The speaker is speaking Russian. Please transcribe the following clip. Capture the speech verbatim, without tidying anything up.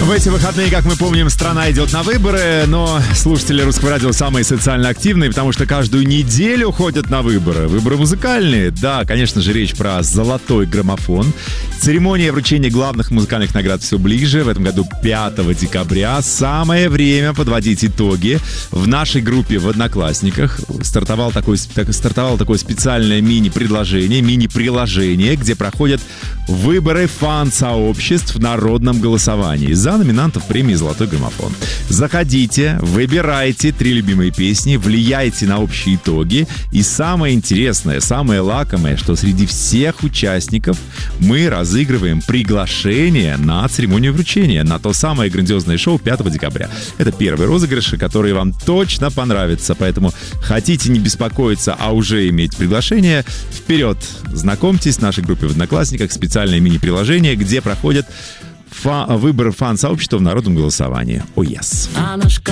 В эти выходные, как мы помним, страна идет на выборы, но слушатели Русского радио самые социально активные, потому что каждую неделю ходят на выборы. Выборы музыкальные. Да, конечно же, речь про золотой граммофон. Церемония вручения главных музыкальных наград все ближе. В этом году пятого декабря. Самое время подводить итоги. В нашей группе в Одноклассниках стартовал такой, так, стартовало такое специальное мини-предложение, мини-приложение, где проходят выборы фан-сообществ в народном голосовании за номинантов премии «Золотой граммофон». Заходите, выбирайте три любимые песни, влияйте на общие итоги. И самое интересное, самое лакомое, что среди всех участников мы разыгрываем приглашение на церемонию вручения, на то самое грандиозное шоу пятого декабря. Это первый розыгрыш, который вам точно понравится. Поэтому хотите не беспокоиться, а уже иметь приглашение, вперед! Знакомьтесь, в нашей группе в Одноклассниках специальное мини-приложение, где проходят Фа- выборы фан-сообщества в народном голосовании. О, oh, yes.